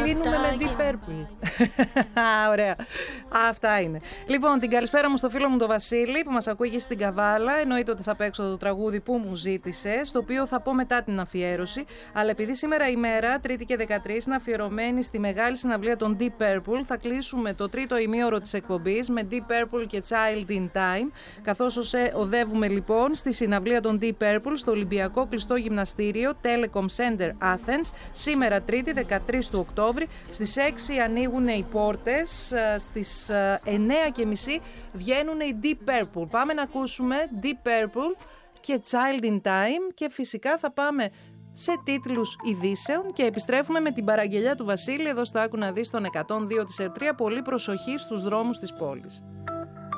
κλείνουμε με Deep Purple. Ωραία. Αυτά είναι. Λοιπόν, την καλησπέρα μου στο φίλο μου τον Βασίλη που μας ακούει εκεί στην Καβάλα. Εννοείται ότι θα παίξω το τραγούδι που μου ζήτησε, το οποίο θα πω μετά την αφιέρωση. Αλλά επειδή σήμερα η μέρα, Τρίτη και 13, είναι αφιερωμένη στη μεγάλη συναυλία των Deep Purple, θα κλείσουμε το τρίτο ημίωρο της εκπομπής με Deep Purple και Child in Time. Καθώς οδεύουμε λοιπόν στη συναυλία των Deep Purple στο Ολυμπιακό Κλειστό Γυμναστήριο Telecom Center Athens, σήμερα Τρίτη 13 του Οκτώβρη. Στις 6 ανοίγουν οι πόρτες, στις 9:30 βγαίνουν οι Deep Purple. Πάμε να ακούσουμε Deep Purple και Child in Time και φυσικά θα πάμε σε τίτλους ειδήσεων και επιστρέφουμε με την παραγγελιά του Βασίλη εδώ στο Άκου να δεις των 102 της ΕΡΤΡΙΑ. Πολύ προσοχή στους δρόμους της πόλης.